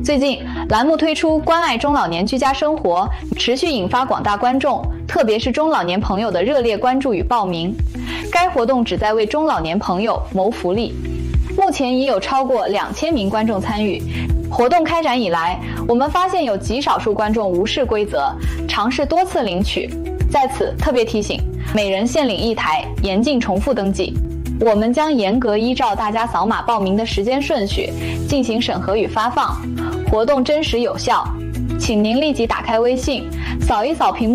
最近，栏目推出关爱中老年居家生活，持续引发广大观众，特别是中老年朋友的热烈关注与报名。该活动旨在为中老年朋友谋福利，目前已有超过2000名观众参与。活动开展以来，我们发现有极少数观众无视规则，尝试多次领取。在此特别提醒，每人限领1台，严禁重复登记。我们将严格依照大家扫码报名的时间顺序进行审核与发放，活动真实有效，请您立即打开微信，扫一扫屏幕